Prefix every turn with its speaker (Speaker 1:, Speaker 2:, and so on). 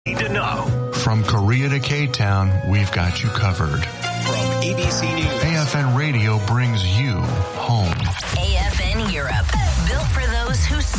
Speaker 1: Need to know.
Speaker 2: From Korea to K-Town, we've got you covered.
Speaker 1: From ABC News.
Speaker 2: AFN Radio brings you home.
Speaker 3: AFN Europe. Built for those who